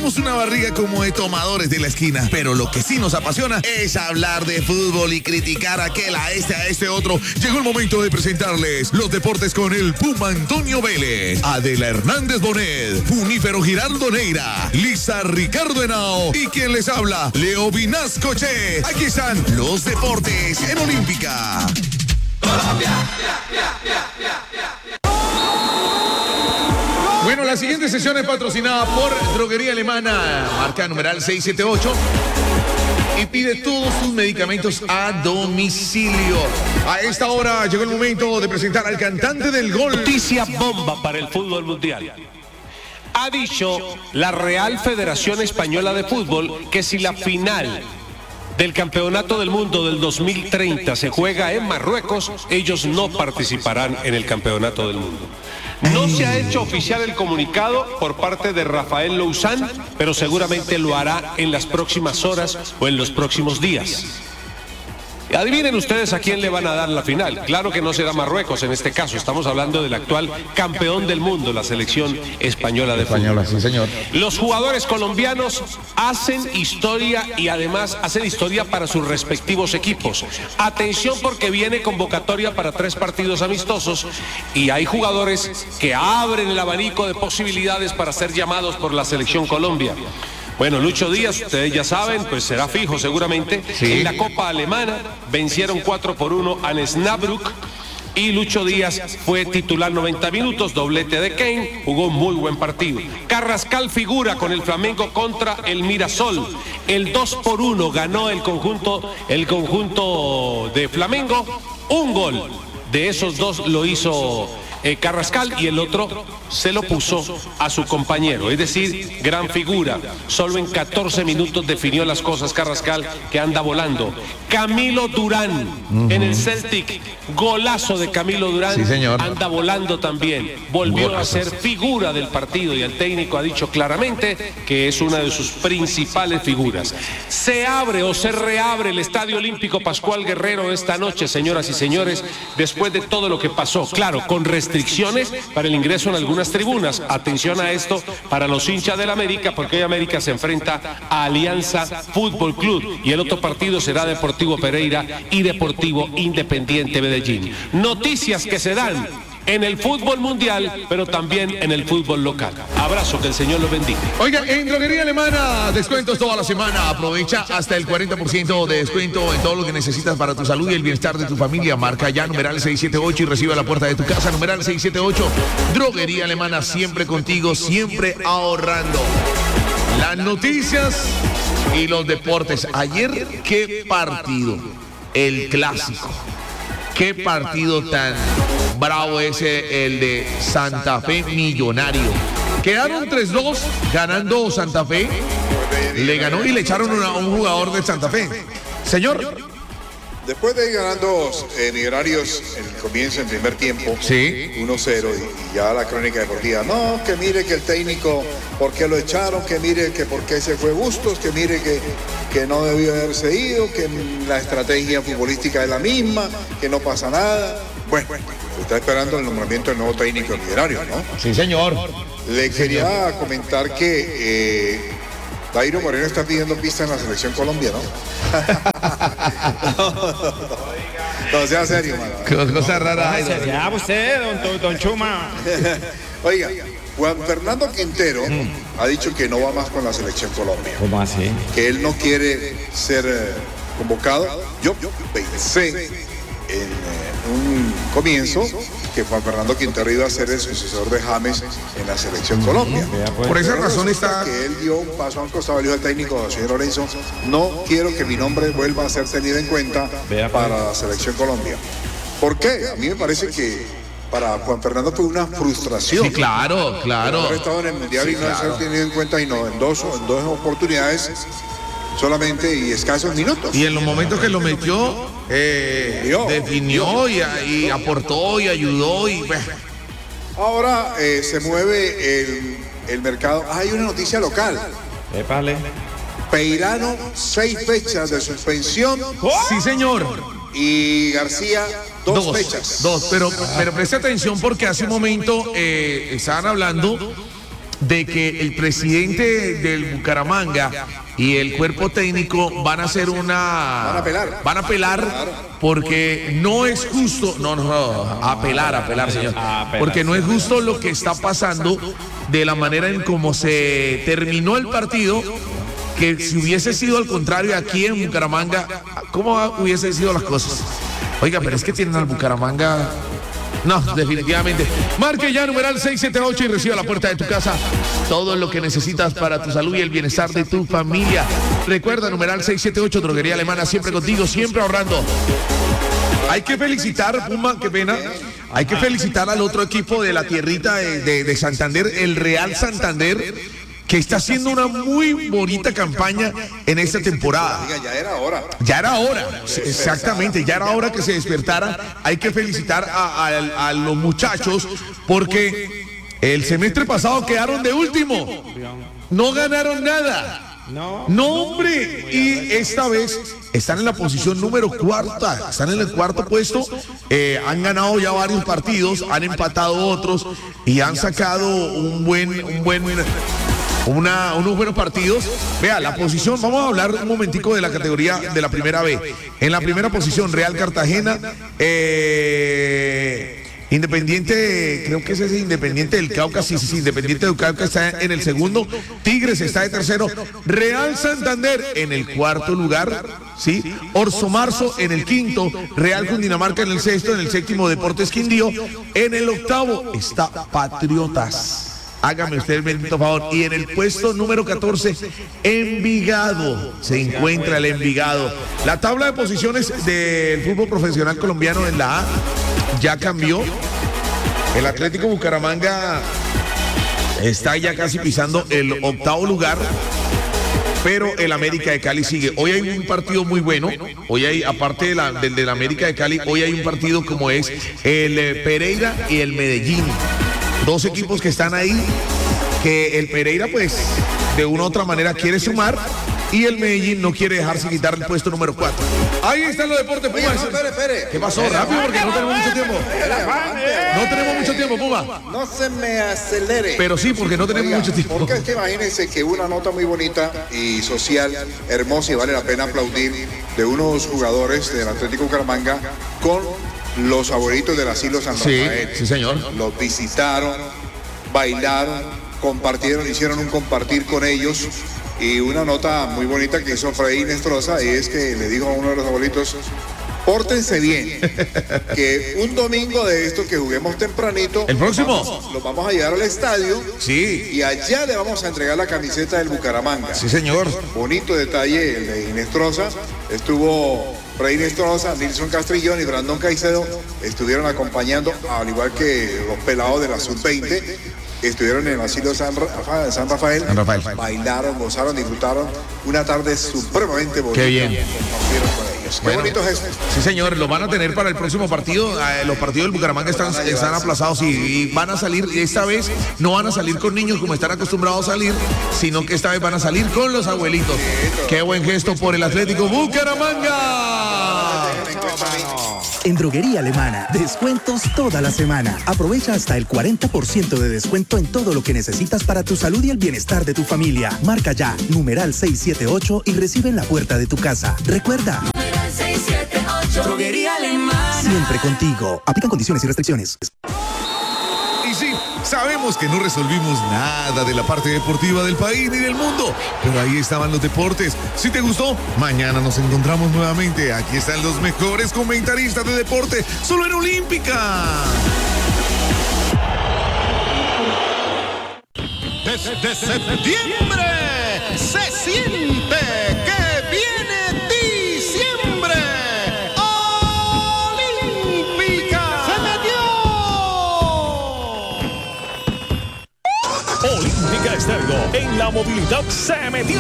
tenemos una barriga como de tomadores de la esquina, pero lo que sí nos apasiona es hablar de fútbol y criticar a aquel, a este otro. Llegó el momento de presentarles los deportes con el Puma Antonio Vélez, Adela Hernández Bonet, Junífero Giraldo Neira, Lisa Ricardo Henao y quien les habla, Leo Vinasco Che. Aquí están los deportes en Olímpica. Colombia. Bueno, la siguiente sesión es patrocinada por Droguería Alemana, marca numeral 678, y pide todos sus medicamentos a domicilio. A esta hora llegó el momento de presentar al cantante del gol. Noticia bomba para el fútbol mundial. Ha dicho la Real Federación Española de Fútbol que si la final del Campeonato del Mundo del 2030 se juega en Marruecos, ellos no participarán en el Campeonato del Mundo. No se ha hecho oficial el comunicado por parte de Rafael Louzán, pero seguramente lo hará en las próximas horas o en los próximos días. Adivinen ustedes a quién le van a dar la final. Claro que no será Marruecos en este caso. Estamos hablando del actual campeón del mundo, la selección española de fútbol. Sí, señor. Los jugadores colombianos hacen historia y además hacen historia para sus respectivos equipos. Atención porque viene convocatoria para 3 partidos amistosos y hay jugadores que abren el abanico de posibilidades para ser llamados por la selección Colombia. Bueno, Lucho Díaz, ustedes ya saben, pues será fijo seguramente. Sí. En la Copa Alemana vencieron 4-1 a Osnabrück y Lucho Díaz fue titular 90 minutos, doblete de Kane, jugó un muy buen partido. Carrascal figura con el Flamengo contra el Mirasol. El 2-1 ganó el conjunto de Flamengo. Un gol de esos 2 lo hizo Carrascal y el otro se lo puso a su compañero, es decir, gran figura. Solo en 14 minutos definió las cosas Carrascal, que anda volando. Camilo Durán en el Celtic, golazo de Camilo Durán. Sí, señor. Anda volando también, volvió a ser figura del partido y el técnico ha dicho claramente que es una de sus principales figuras. Se abre o se reabre el Estadio Olímpico Pascual Guerrero esta noche, señoras y señores, después de todo lo que pasó, claro, con restricciones para el ingreso en algunas tribunas. Atención a esto para los hinchas del América, porque hoy América se enfrenta a Alianza Fútbol Club y el otro partido será Deportivo Pereira y Deportivo Independiente Medellín. Noticias que se dan en el fútbol mundial, pero también en el fútbol local. Abrazo, que el Señor los bendiga. Oiga, en Droguería Alemana, descuentos toda la semana. Aprovecha hasta el 40% de descuento en todo lo que necesitas para tu salud y el bienestar de tu familia. Marca ya numeral 678 y recibe a la puerta de tu casa numeral 678. Droguería Alemana, siempre contigo, siempre ahorrando. Las noticias y los deportes. Ayer, ¿qué partido? El clásico. ¿Qué partido tan bravo ese, el de Santa Fe Millonario? Quedaron 3-2 ganando Santa Fe. Le ganó y le echaron a un jugador de Santa Fe. Señor. Después de ir ganando Millonarios en el comienzo, en primer tiempo, sí, 1-0, y ya la crónica deportiva, no, que mire que el técnico, ¿por qué lo echaron? Que mire que por qué se fue Bustos, que mire que no debió haberse ido, que la estrategia futbolística es la misma, que no pasa nada. Bueno, está esperando el nombramiento del nuevo técnico de Millonarios, ¿no? Sí, señor. Le quería comentar que Dairo Moreno está pidiendo pista en la selección Colombia, ¿no? No, sea serio, mano. Cosa rara. Ya usted, don Chuma. Oiga, Juan Fernando Quintero ha dicho que no va más con la selección Colombia. ¿Cómo así? Que él no quiere ser convocado. Yo pensé en un comienzo que Juan Fernando Quintero iba a ser el sucesor de James en la selección Colombia. Por esa razón está que él dio un paso a un costado, dijo al técnico, señor Lorenzo, no quiero que mi nombre vuelva a ser tenido en cuenta para la selección Colombia. ¿Por qué? A mí me parece que para Juan Fernando fue una frustración. Sí, claro. Haber estado en el Mundial y no ser tenido en cuenta, y no en dos oportunidades solamente y escasos minutos. Y en los momentos que lo metió, definió y aportó y ayudó. Ahora se mueve el mercado. Hay una noticia local. Épale. Peirano, 6 fechas de suspensión. Sí, señor. Y García, 2 fechas. Pero preste atención porque hace un momento estaban hablando de que el presidente del Bucaramanga y el cuerpo técnico van a hacer van a apelar porque no es justo, apelar, señor, porque no es justo lo que está pasando de la manera en cómo se terminó el partido, que si hubiese sido al contrario aquí en Bucaramanga, ¿cómo hubiesen sido las cosas? Oiga, pero es que tienen al Bucaramanga. No, definitivamente. Marque ya numeral 678 y reciba a la puerta de tu casa todo lo que necesitas para tu salud y el bienestar de tu familia. Recuerda, numeral 678, Droguería Alemana, siempre contigo, siempre ahorrando. Hay que felicitar, Puma, qué pena. Hay que felicitar al otro equipo de la tierrita de Santander, el Real Santander, que está haciendo una muy bonita campaña en esta temporada. Ya era hora. Ya era hora, exactamente, ya era hora que se despertara. Hay que felicitar a los muchachos porque el semestre pasado quedaron de último. No ganaron nada. No, hombre. Y esta vez están en la posición número 4. Están en el 4º puesto. Han ganado ya varios partidos, han empatado otros y han sacado unos buenos partidos. Vea, la posición, vamos a hablar un momentico de la categoría de la primera B. En la primera posición, Real Cartagena, Independiente, creo que ese es Independiente del Cauca, sí, Independiente del Cauca está en el segundo, Tigres está de tercero, Real Santander en el 4º lugar, ¿sí? Orso Marzo en el 5º, Real Cundinamarca en el 6º, en el 7º Deportes Quindío, en el 8º está Patriotas. Hágame usted el bendito favor. Y en el puesto número 14, Envigado. Se encuentra el Envigado. La tabla de posiciones del fútbol profesional colombiano en la A ya cambió. El Atlético Bucaramanga está ya casi pisando el 8º lugar, pero el América de Cali sigue. Hoy hay un partido muy bueno. Hoy hay, aparte del América de Cali, hoy hay un partido como es el Pereira y el Medellín. Dos equipos que están ahí, que el Pereira pues de una u otra manera quiere sumar y el Medellín no quiere dejarse quitar el puesto número 4. Ahí están los deportes, Puma. Espere. ¿Qué pasó? Rápido, porque no tenemos mucho tiempo. No tenemos mucho tiempo, Puma. No se me acelere. Pero sí, porque no tenemos mucho tiempo. Porque es que imagínense que una nota muy bonita y social, hermosa, y vale la pena aplaudir, de unos jugadores del Atlético Bucaramanga con los favoritos del asilo San Rafael. Sí, señor. Los visitaron, bailaron, compartieron, hicieron un compartir con ellos. Y una nota muy bonita que hizo Freddy Nestroza es que le dijo a uno de los abuelitos: pórtense bien, que un domingo de esto que juguemos tempranito, el próximo los vamos a llevar al estadio. Sí. Y allá le vamos a entregar la camiseta del Bucaramanga. Sí, señor. Bonito detalle el de Nestroza. Estuvo Freddy Nestroza, Nilson Castrillón y Brandon Caicedo, estuvieron acompañando, al igual que los pelados de la Sub-20. Estuvieron en el asilo San Rafael. Bailaron, gozaron, disfrutaron una tarde supremamente bonita. Qué bien. Compartieron con ellos. Bueno, Qué bonito gesto. Sí, señor, lo van a tener para el próximo partido. Los partidos del Bucaramanga están aplazados y van a salir. Esta vez no van a salir con niños como están acostumbrados a salir, sino que esta vez van a salir con los abuelitos. Qué buen gesto por el Atlético Bucaramanga. En Droguería Alemana, descuentos toda la semana. Aprovecha hasta el 40% de descuento en todo lo que necesitas para tu salud y el bienestar de tu familia. Marca ya, numeral 678 y recibe en la puerta de tu casa. Recuerda, numeral 678, Droguería Alemana. Siempre contigo. Aplican condiciones y restricciones. Y sí, sabemos que no resolvimos nada de la parte deportiva del país ni del mundo, pero ahí estaban los deportes. Si te gustó, mañana nos encontramos nuevamente. Aquí están los mejores comentaristas de deporte, solo en Olímpica. Desde septiembre se siente que viene diciembre. Olímpica se metió. Olímpica Estéreo, en la movilidad se metió.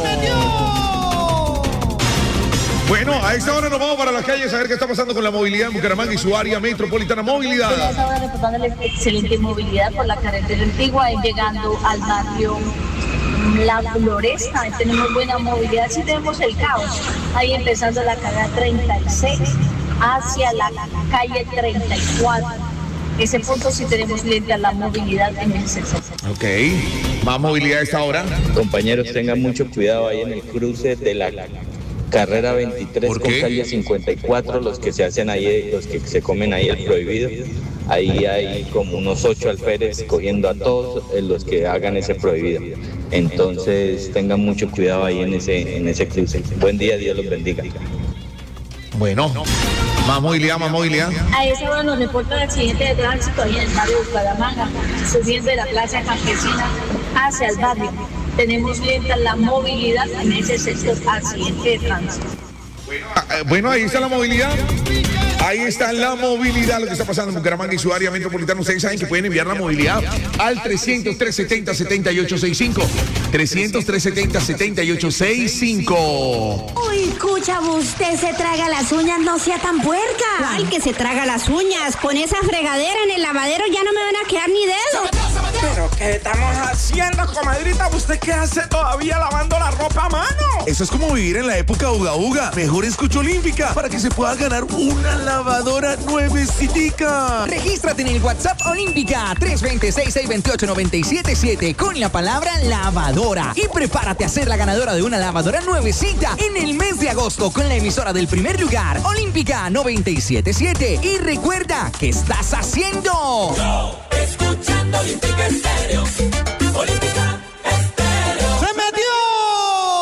Bueno, a esta hora nos vamos para las calles a ver qué está pasando con la movilidad en Bucaramanga y su área metropolitana. Movilidad. Bueno, esta hora reportando la excelente movilidad por la carretera antigua, llegando al barrio La Floresta. Ahí tenemos buena movilidad, sí tenemos el caos. Ahí empezando la carrera 36 hacia la calle 34. ese punto sí tenemos lenta la movilidad en ese sector. Ok, más movilidad a esta hora. Compañeros, tengan mucho cuidado ahí en el cruce de la carrera 23 con calle 54, los que se hacen ahí, los que se comen ahí el prohibido. Ahí hay como unos 8 alférez cogiendo a todos los que hagan ese prohibido. Entonces tengan mucho cuidado ahí en ese cruce. Buen día, Dios los bendiga. Bueno, más movilidad, más movilidad. A esa hora nos reporta el accidente de tránsito ahí en el barrio Bucaramanga, subiendo de la plaza campesina hacia el barrio. Tenemos lenta la movilidad en ese sector, accidente de tránsito. Bueno, ahí está la movilidad. Ahí está la movilidad, lo que está pasando en Bucaramanga y su área metropolitana. Ustedes saben que pueden enviar la movilidad al 300-370-7865. 300-370-7865. Uy, escucha, usted se traga las uñas, no sea tan puerca. ¿Cuál que se traga las uñas? Con esa fregadera en el lavadero ya no me van a quedar ni dedos. ¿Pero qué estamos haciendo, comadrita? ¿Usted qué hace todavía lavando la ropa a mano? Eso es como vivir en la época uga uga. Mejor escucha Olímpica para que se pueda ganar una lavadora nuevecitica. Regístrate en el WhatsApp Olímpica 326-628-977 con la palabra lavadora y prepárate a ser la ganadora de una lavadora nuevecita en el mes de agosto con la emisora del primer lugar, Olímpica 977. Y recuerda, ¿qué estás haciendo? Yo, escuchando Olímpica Estéreo. Olímpica.